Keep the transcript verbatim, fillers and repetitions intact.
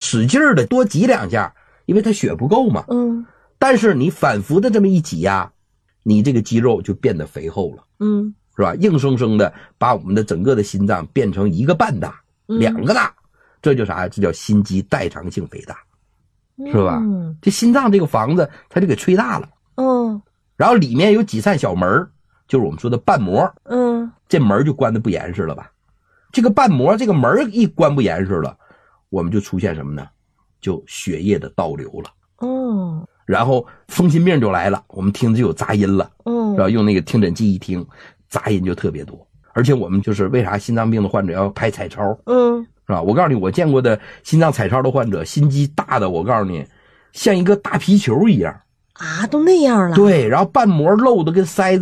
使劲的多挤两下，因为它血不够嘛。 嗯。 但是你反复的这么一挤压，你这个肌肉就变得肥厚了。 嗯。 是吧？硬生生的把我们的整个的心脏变成一个半大、嗯、两个大，这就啥？这叫心肌代偿性肥大，是吧？嗯，这心脏这个房子它就给吹大了。 嗯， 然后里面有几扇小门，就是我们说的瓣膜。 嗯， 这门就关得不严实了吧？这个瓣膜这个门一关不严实了，我们就出现什么呢？就血液的倒流了。 嗯， 然后风心病就来了，我们听着就有杂音了。嗯，是吧？用那个听诊器一听，杂音就特别多。而且我们就是为啥心脏病的患者要拍彩超？嗯，是吧？我告诉你，我见过的心脏彩超的患者，心肌大的，我告诉你，像一个大皮球一样啊，都那样了。 对，然后瓣膜漏的跟筛子